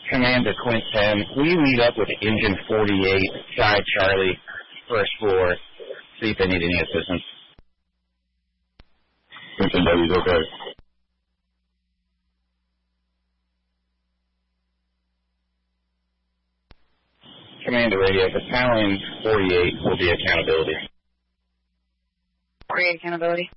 Commander Quint 10, will you meet up with Engine 48, Side Charlie, first floor, see if they need any assistance? Engine W's okay. Commander Radio, Battalion 48 will be accountability. 48 accountability.